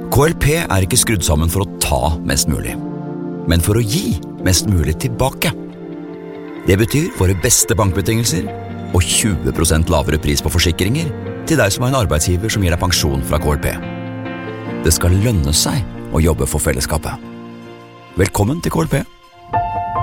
KLP er ikke skrudd sammen for å ta mest mulig, men for å gi mest mulig tilbake. Det betyr våre beste bankbetingelser og 20% lavere pris på forsikringer til deg som har en arbeidsgiver som gir deg pensjon fra KLP. Det skal lønne seg å jobbe for fellesskapet. Velkommen til KLP.